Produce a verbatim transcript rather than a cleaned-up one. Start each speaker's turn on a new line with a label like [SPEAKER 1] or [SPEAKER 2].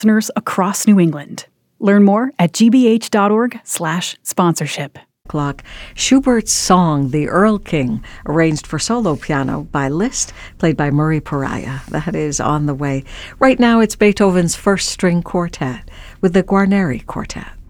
[SPEAKER 1] listeners across New England. Learn more at gbh.org slash sponsorship.
[SPEAKER 2] Clock. Schubert's song, The Earl King, arranged for solo piano by Liszt, played by Murray Pariah. That is on the way. Right now it's Beethoven's first string quartet with the Guarneri Quartet.